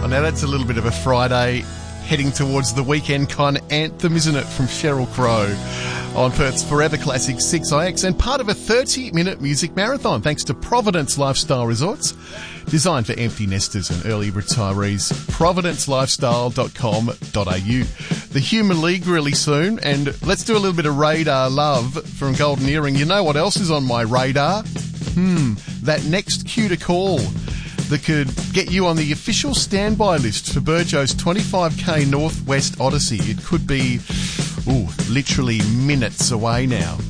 Now that's a little bit of a Friday heading towards the weekend kind of anthem, isn't it, from Sheryl Crow on Perth's Forever Classic 6IX, and part of a 30-minute music marathon thanks to Providence Lifestyle Resorts, designed for empty nesters and early retirees. providencelifestyle.com.au. The Human League really soon, and let's do a little bit of radar love from Golden Earring. You know what else is on my radar? That next cue to call that could get you on the official standby list for Burjo's 25k Northwest Odyssey. It could be, literally minutes away now.